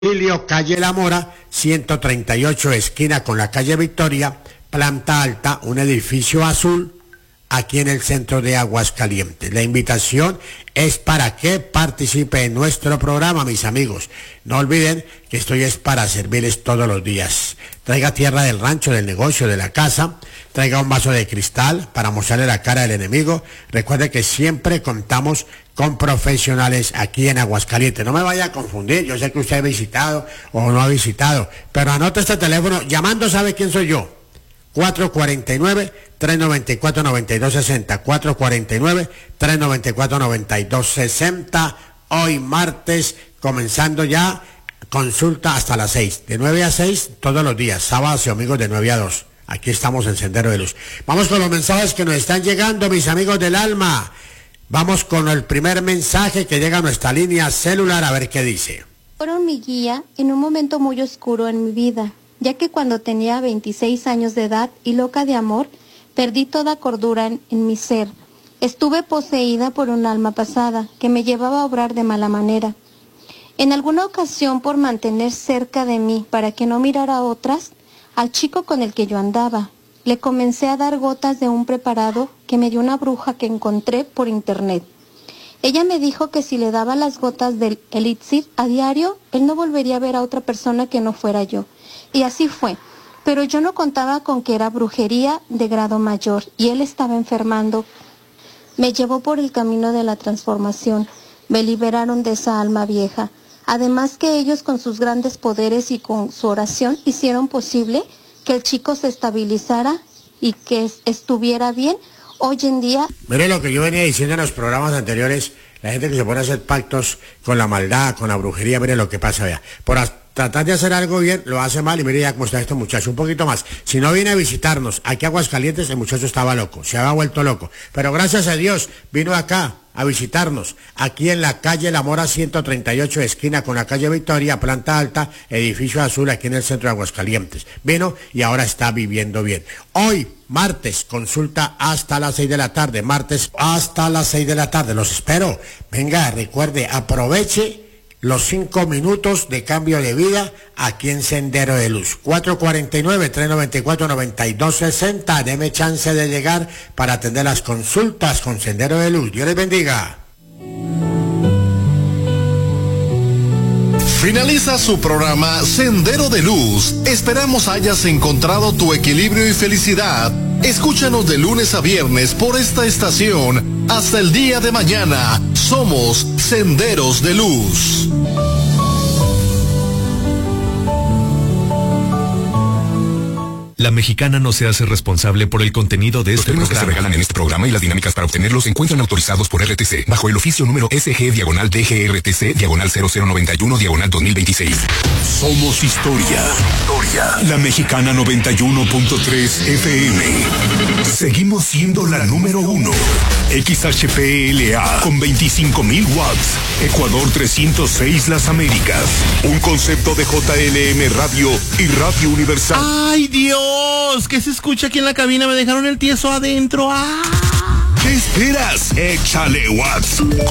Emilio, calle La Mora, 138, esquina con la calle Victoria, planta alta, un edificio azul, aquí en el centro de Aguascalientes. La invitación es para que participe en nuestro programa, mis amigos. No olviden que estoy es para servirles todos los días. Traiga tierra del rancho, del negocio, de la casa. Traiga un vaso de cristal para mostrarle la cara del enemigo. Recuerde que siempre contamos con profesionales aquí en Aguascalientes. No me vaya a confundir, yo sé que usted ha visitado o no ha visitado, pero anote este teléfono, llamando sabe quién soy yo. 449-394-9260, 449-394-9260, hoy martes, comenzando ya, consulta hasta las 6, de 9 a 6 todos los días, sábados y domingos de 9 a 2, aquí estamos en Sendero de Luz. Vamos con los mensajes que nos están llegando, mis amigos del alma. Vamos con el primer mensaje que llega a nuestra línea celular, a ver qué dice. Fueron mi guía en un momento muy oscuro en mi vida, ya que cuando tenía 26 años de edad y loca de amor, perdí toda cordura en mi ser. Estuve poseída por un alma pasada que me llevaba a obrar de mala manera. En alguna ocasión, por mantener cerca de mí para que no mirara a otras, al chico con el que yo andaba, le comencé a dar gotas de un preparado que me dio una bruja que encontré por internet. Ella me dijo que si le daba las gotas del elixir a diario, él no volvería a ver a otra persona que no fuera yo. Y así fue. Pero yo no contaba con que era brujería de grado mayor y él estaba enfermando. Me llevó por el camino de la transformación. Me liberaron de esa alma vieja. Además que ellos con sus grandes poderes y con su oración hicieron posible que el chico se estabilizara y que estuviera bien. Hoy en día... Mire lo que yo venía diciendo en los programas anteriores, la gente que se pone a hacer pactos con la maldad, con la brujería, mire lo que pasa, vea. Por tratar de hacer algo bien, lo hace mal y mire ya cómo está este muchacho, un poquito más. Si no viene a visitarnos aquí a Aguascalientes, el muchacho estaba loco, se había vuelto loco. Pero gracias a Dios, vino acá a visitarnos, aquí en la calle La Mora 138, esquina con la calle Victoria, planta alta, edificio azul, aquí en el centro de Aguascalientes. Vino y ahora está viviendo bien. Hoy, martes, consulta hasta las 6 de la tarde, martes hasta las 6 de la tarde, los espero. Venga, recuerde, aproveche los 5 minutos de cambio de vida aquí en Sendero de Luz. 449-394-9260. Deme chance de llegar para atender las consultas con Sendero de Luz. Dios les bendiga. Finaliza su programa Sendero de Luz. Esperamos hayas encontrado tu equilibrio y felicidad. Escúchanos de lunes a viernes por esta estación. Hasta el día de mañana. Somos Senderos de Luz. La Mexicana no se hace responsable por el contenido de este programa. Los términos que se regalan en este programa y las dinámicas para obtenerlos se encuentran autorizados por RTC bajo el oficio número SG/DGRTC/0091/2026. Somos historia. La Mexicana 91.3 FM. Seguimos siendo la número 1. XHPLA con 25,000 watts. Ecuador 306 Las Américas. Un concepto de JLM Radio y Radio Universal. ¡Ay, Dios! ¿Qué se escucha aquí en la cabina? Me dejaron el tieso adentro. ¡Ah! ¿Qué esperas? Échale watts.